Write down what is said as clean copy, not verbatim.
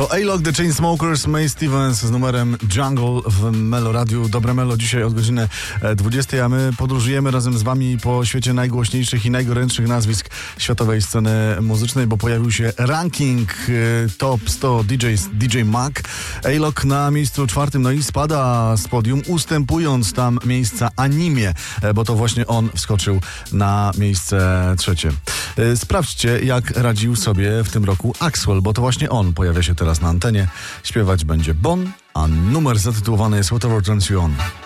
To A-Log, The Chainsmokers, Mae Stevens z numerem Jungle w Melo Radiu. Dobre Melo dzisiaj od godziny 20, a my podróżujemy razem z wami po świecie najgłośniejszych i najgorętszych nazwisk światowej sceny muzycznej, bo pojawił się ranking Top 100 DJs DJ Mag. A-Log na miejscu 4, no i spada z podium, ustępując tam miejsca Animie, bo to właśnie on wskoczył na miejsce 3. Sprawdźcie, jak radził sobie w tym roku Axwell, bo to właśnie on pojawia się teraz na antenie. Śpiewać będzie Bon, a numer zatytułowany jest Whatever Turns You On.